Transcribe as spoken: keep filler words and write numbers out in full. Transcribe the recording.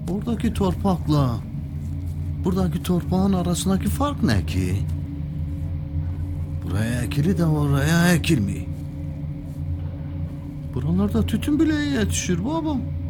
Oradaki torpakla buradaki torpağın arasındaki fark ne ki? Buraya ekili de oraya ekilmi. Buralarda tütün bile yetişir babam.